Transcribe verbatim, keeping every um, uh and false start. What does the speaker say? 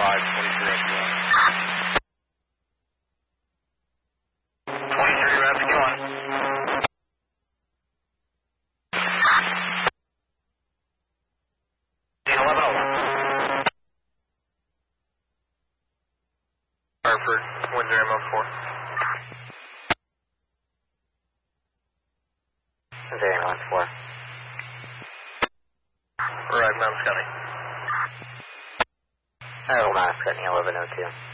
five, twenty-three Rapid one. twenty-three Rapid one. eleven oh one. Hartford, one zero M four. zero one four. Right, Mount Scotty. Oh, Mount Scotty, eleven oh two.